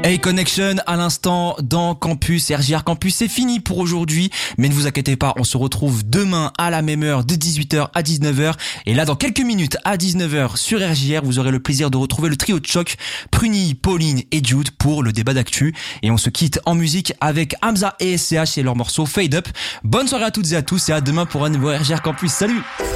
Hey Connection à l'instant dans Campus, RJR Campus, c'est fini pour aujourd'hui, mais ne vous inquiétez pas, on se retrouve demain à la même heure de 18h à 19h, et là dans quelques minutes à 19h sur RJR, vous aurez le plaisir de retrouver le trio de choc, Pruny, Pauline et Jude pour le débat d'actu, et on se quitte en musique avec Hamza et SCH et leur morceau Fade Up. Bonne soirée à toutes et à tous et à demain pour un nouveau RJR Campus, salut.